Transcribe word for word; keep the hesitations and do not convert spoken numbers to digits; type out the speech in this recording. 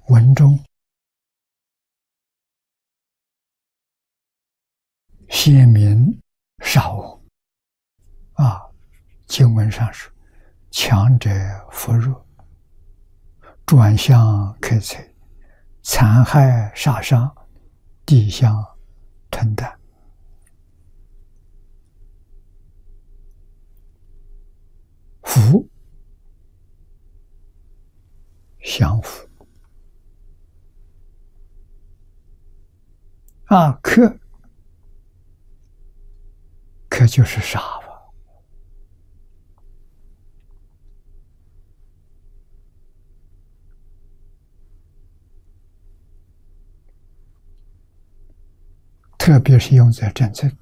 文中先民少恶啊，经文上说：强者扶弱，转向克摧，残害杀伤，地相吞啖。扶，降服啊，克，克就是杀法。特别是用在战争，